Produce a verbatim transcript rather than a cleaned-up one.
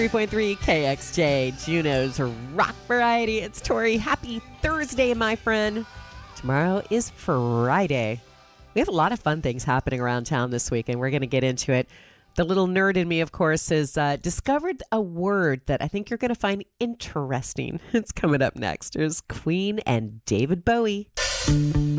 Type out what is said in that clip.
three point three K X J, Juneau's Rock Variety. It's Tori. Happy Thursday, my friend. Tomorrow is Friday. We have a lot of fun things happening around town this week, and we're going to get into it. The little nerd in me, of course, has uh, discovered a word that I think you're going to find interesting. It's coming up next. There's Queen and David Bowie.